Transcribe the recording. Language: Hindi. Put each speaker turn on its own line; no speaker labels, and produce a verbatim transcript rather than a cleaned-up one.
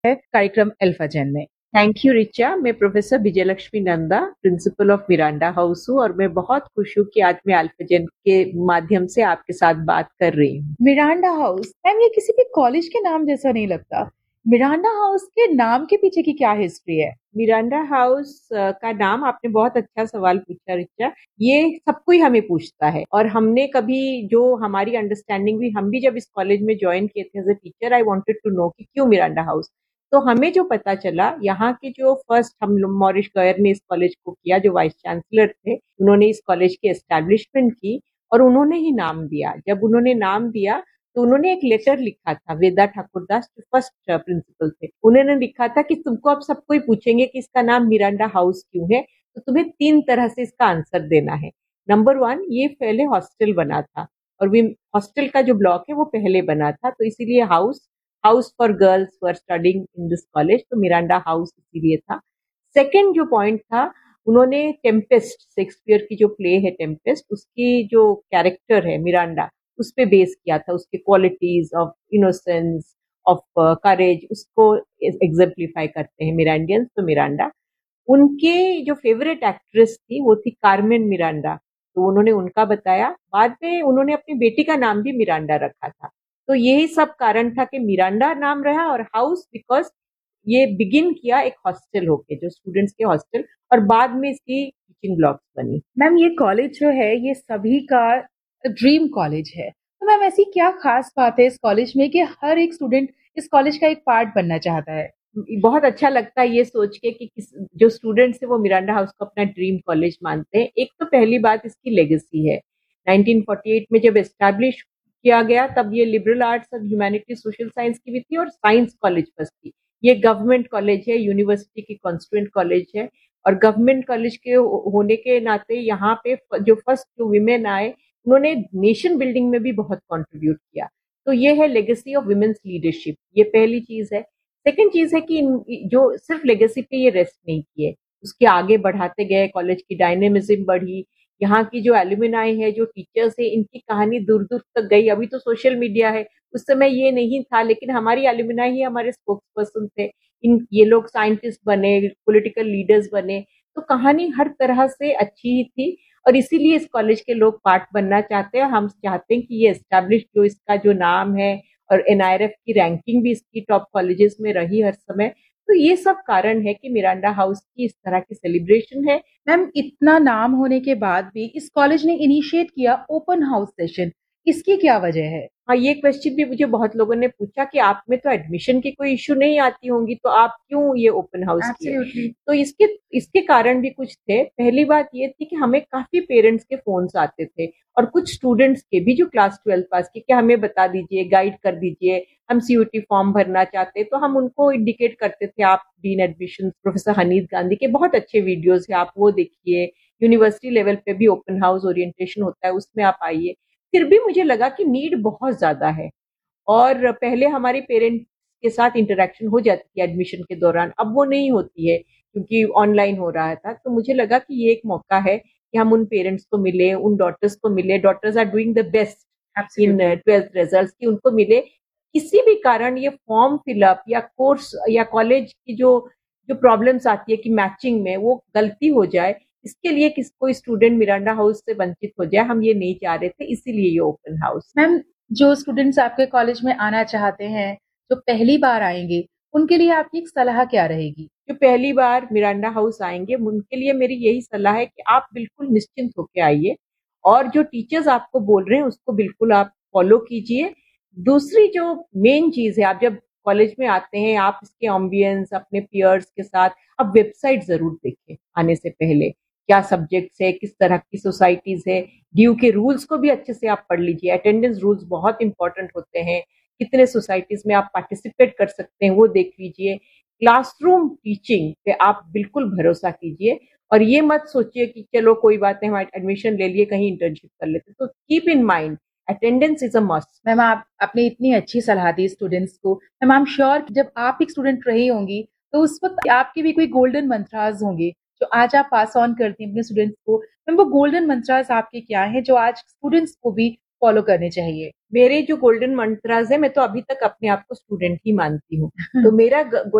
है कार्यक्रम अल्फा जैन में।
Thank you Richa. मैं professor Vijayalakshmi Nanda, principle of Miranda house हूँ और मैं बहुत खुश हूँ कि आज मैं अल्फा जैन के माध्यम से आपके साथ बात कर रही हूँ।
मिरांडा हाउस, मैम ये किसी भी कॉलेज के नाम जैसा नहीं लगता। मिरांडा हाउस के नाम के पीछे की क्या हिस्ट्री है?
मिरांडा हाउस का नाम आपने बहुत अच्छा सवाल पूछा रिचा। ये सब कोई हमें पूछता है और हमने कभी जो हमारी अंडरस्टैंडिंग भी, हम भी जब इस कॉलेज में ज्वाइन किए थे as a teacher, I wanted to know कि क्यों मिरांडा हाउस। तो हमें जो पता चला, यहाँ के जो फर्स्ट हम मॉरिस गयर ने इस कॉलेज को किया, जो वाइस चांसलर थे, उन्होंने इस कॉलेज की एस्टैब्लिशमेंट की और उन्होंने ही नाम दिया। जब उन्होंने नाम दिया तो उन्होंने एक लेटर लिखा था, वेदा ठाकुरदास जो फर्स्ट प्रिंसिपल थे, उन्होंने लिखा था कि तुमको अब सब कोई पूछेंगे कि इसका नाम मिरांडा हाउस क्यों है, तो तुम्हें तीन तरह से इसका आंसर देना है। नंबर वन, ये पहले हॉस्टल बना था और वे हॉस्टल का जो ब्लॉक है वो पहले बना था, तो इसीलिए house house for girls were studying in this college, तो मिरांडा हाउस इसीलिए था। सेकेंड जो पॉइंट था, उन्होंने टेम्पेस्ट, शेक्सपियर की जो प्ले है टेम्पेस्ट, उसकी जो कैरेक्टर है मिरांडा, उस पे बेस किया था, उसके qualities of innocence, of courage, उसको एग्जेम्पलीफाई करते हैं मिरांडियंस, तो मिरांडा। उनके जो फेवरेट एक्ट्रेस थी वो थी कार्मेन मिरांडा, तो उन्होंने उनका बताया। बाद में उन्होंने अपनी बेटी का नाम भी मिरांडा रखा था। तो यही सब कारण था कि मिरांडा नाम रहा, और हाउस बिकॉज ये बिगिन किया एक हॉस्टल होके, जो स्टूडेंट्स के हॉस्टल, और बाद में इसकी टीचिंग ब्लॉक्स बनी।
मैम ये कॉलेज जो है ये सभी का ड्रीम कॉलेज है, तो मैम ऐसी क्या खास बात है इस कॉलेज में कि हर एक स्टूडेंट इस कॉलेज का एक पार्ट बनना चाहता है?
बहुत अच्छा लगता है ये सोच के कि किस, जो स्टूडेंट्स है वो मिरांडा हाउस को अपना ड्रीम कॉलेज मानते हैं। एक तो पहली बात इसकी लेगेसी है। नाइनटीन फोर्टी एट में जब एस्टैब्लिश किया गया, तब ये लिबरल आर्ट्स और ह्यूमैनिटी सोशल साइंस की भी थी और साइंस कॉलेज फर्स्ट थी। ये गवर्नमेंट कॉलेज है, यूनिवर्सिटी की कॉन्स्टिट्यूएंट कॉलेज है, और गवर्नमेंट कॉलेज के होने के नाते यहाँ पे जो फर्स्ट जो विमेन आए, उन्होंने नेशन बिल्डिंग में भी बहुत कॉन्ट्रीब्यूट किया। तो ये है लेगेसी ऑफ विमेन्स लीडरशिप, ये पहली चीज है। सेकेंड चीज है कि जो सिर्फ लेगेसी पे ये रेस्ट नहीं किए, उसके आगे बढ़ाते गए, कॉलेज की डायनेमिज्म बढ़ी, यहाँ की जो एल्यूमिनाई है, जो टीचर्स है, इनकी कहानी दूर दूर तक गई। अभी तो सोशल मीडिया है, उस समय ये नहीं था, लेकिन हमारी एल्यूमिनाई ही हमारे स्पोक्स पर्सन थे। इन ये लोग साइंटिस्ट बने, पॉलिटिकल लीडर्स बने, तो कहानी हर तरह से अच्छी ही थी, और इसीलिए इस कॉलेज के लोग पार्ट बनना चाहते हैं। हम चाहते हैं कि ये एस्टैब्लिश, जो इसका जो नाम है, और एनआईआरएफ की रैंकिंग भी इसकी टॉप कॉलेजेस में रही हर समय, तो ये सब कारण है कि मिरांडा हाउस की इस तरह की सेलिब्रेशन है।
मैम इतना नाम होने के बाद भी इस कॉलेज ने इनिशिएट किया ओपन हाउस सेशन, इसकी क्या वजह है?
हाँ, ये क्वेश्चन भी मुझे बहुत लोगों ने पूछा कि आप में तो एडमिशन की कोई इश्यू नहीं आती होंगी, तो आप क्यों ये ओपन हाउस किए? तो इसके इसके कारण भी कुछ थे। पहली बात ये थी कि हमें काफी पेरेंट्स के फोन्स आते थे, और कुछ स्टूडेंट्स के भी जो क्लास ट्वेल्थ पास के, कि हमें बता दीजिए, गाइड कर दीजिए, हम सीयूटी फॉर्म भरना चाहते। तो हम उनको इंडिकेट करते थे, आप डीन एडमिशन प्रोफेसर हनीद गांधी के बहुत अच्छे वीडियोज है, आप वो देखिए। यूनिवर्सिटी लेवल पे भी ओपन हाउस ओरिएंटेशन होता है, उसमें आप आइए। फिर भी मुझे लगा कि नीड बहुत ज्यादा है, और पहले हमारे पेरेंट्स के साथ इंटरेक्शन हो जाती थी एडमिशन के दौरान, अब वो नहीं होती है क्योंकि ऑनलाइन हो रहा था। तो मुझे लगा कि ये एक मौका है कि हम उन पेरेंट्स को मिले, उन डॉटर्स को मिले। Daughters are doing the best in twelfth result, की उनको मिले। किसी भी कारण ये फॉर्म फिलअप या कोर्स या कॉलेज की जो जो प्रॉब्लम्स आती है कि मैचिंग में वो गलती हो जाए, इसके लिए किस कोई स्टूडेंट मिरांडा हाउस से वंचित हो जाए, हम ये नहीं चाह रहे थे, इसीलिए ये ओपन हाउस।
मैम जो स्टूडेंट्स आपके कॉलेज में आना चाहते हैं, जो पहली बार आएंगे, उनके लिए आपकी एक सलाह क्या रहेगी?
जो पहली बार मिरांडा हाउस आएंगे, उनके लिए मेरी यही सलाह है कि आप बिल्कुल निश्चिंत होकर आइए, और जो टीचर्स आपको बोल रहे हैं उसको बिल्कुल आप फॉलो कीजिए। दूसरी जो मेन चीज है, आप जब कॉलेज में आते हैं, आप इसके एम्बियंस अपने पियर्स के साथ, आप वेबसाइट जरूर देखें आने से पहले, क्या सब्जेक्ट्स है, किस तरह की सोसाइटीज है, ड्यू के रूल्स को भी अच्छे से आप पढ़ लीजिए। अटेंडेंस रूल्स बहुत इंपॉर्टेंट होते हैं, कितने सोसाइटीज में आप पार्टिसिपेट कर सकते हैं वो देख लीजिए। क्लासरूम टीचिंग पे आप बिल्कुल भरोसा कीजिए, और ये मत सोचिए कि चलो कोई बात नहीं, हम एडमिशन ले लिए, कहीं इंटर्नशिप कर लेते। तो keep in mind, attendance is a must.
Ma'am आप आपने इतनी अच्छी सलाह दी स्टूडेंट्स को। मैम आई एम श्योर जब आप एक स्टूडेंट रही होंगी तो उस वक्त आपके भी कोई गोल्डन मंत्रास होंगे जो आज आप पास ऑन करती हैं अपने स्टूडेंट्स को। मैम वो गोल्डन मंत्रास आपके क्या हैं जो आज स्टूडेंट्स को भी फॉलो करने चाहिए?
मेरे जो गोल्डन मंत्रास है, मैं तो अभी तक अपने आप को स्टूडेंट ही मानती हूँ। तो मेरा